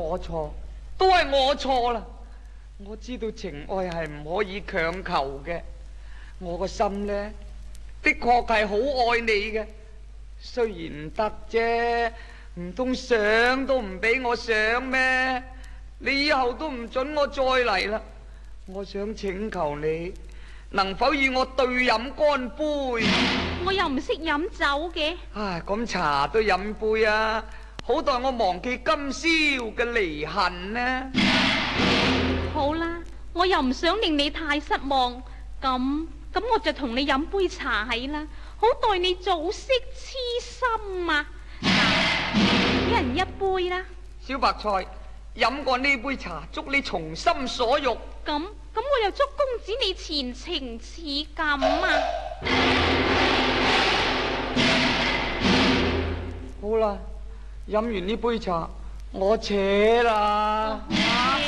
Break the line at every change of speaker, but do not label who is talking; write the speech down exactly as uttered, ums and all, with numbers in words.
我錯，都係我錯啦。我知道情愛係唔可以強求嘅，我個心呢，的確係好愛你嘅，雖然唔得啫，唔通想都唔俾我想咩？你以後都唔准我再嚟啦。我想請求你，能否與我對飲乾杯？
我又唔識飲酒嘅。
唉，咁茶都飲杯啊，好待我忘記今宵嘅離恨呢。
好啦，我又唔想令你太失望，咁咁我就同你飲杯茶係啦，好待你早識痴心啊！一人一杯啦。
小白菜，飲過呢杯茶，祝你從心所欲。
咁咁我又祝公子你前程似錦啊！
好啦，飲完呢杯茶，我扯啦。
啊